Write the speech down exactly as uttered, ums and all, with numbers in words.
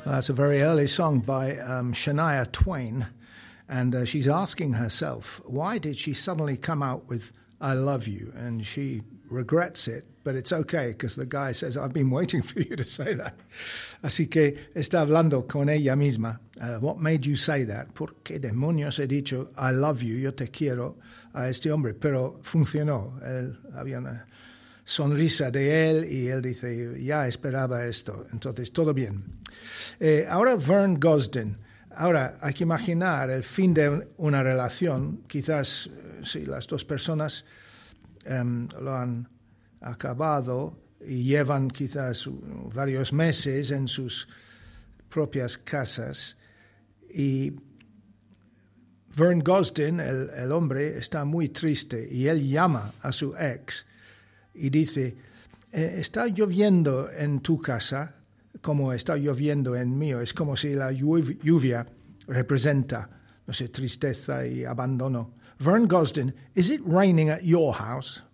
Well, that's a very early song by um, Shania Twain, and uh, she's asking herself, why did she suddenly come out with I love you? And she regrets it, but it's okay, because the guy says, I've been waiting for you to say that. Así que está hablando con ella misma. Uh, what made you say that? ¿Por qué demonios he dicho I love you, yo te quiero a este hombre? Pero funcionó. Él, había una sonrisa de él y él dice, ya esperaba esto, entonces todo bien. Eh, ahora Vern Gosdin. Ahora hay que imaginar el fin de una relación. Quizás si las dos personas um, lo han acabado y llevan quizás varios meses en sus propias casas, y Vern Gosdin, el, el hombre, está muy triste y él llama a su ex y dice, está lloviendo en tu casa como está lloviendo en mío. Es como si la lluvia representa, no sé, tristeza y abandono. Vern Gosdin, is it raining at your house?